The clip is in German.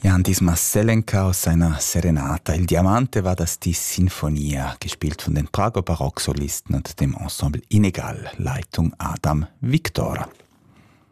Ja, an diesem Marcellenka aus seiner Serenata Il Diamante war das die Sinfonia, gespielt von den Prager Barocksolisten und dem Ensemble Inegal, Leitung Adam Viktora.